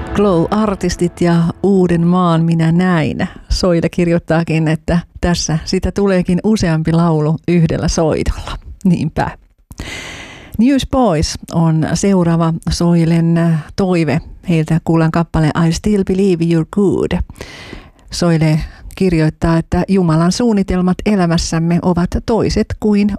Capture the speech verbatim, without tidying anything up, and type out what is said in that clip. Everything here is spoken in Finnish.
Glow-artistit ja uuden maan minä näin. Soita kirjoittaakin, että tässä sitä tuleekin useampi laulu yhdellä soitolla. Niinpä. Newsboys on seuraava Soilen toive. Heiltä kuullaan kappale I Still Believe You're Good. Soile kirjoittaa, että Jumalan suunnitelmat elämässämme ovat toiset kuin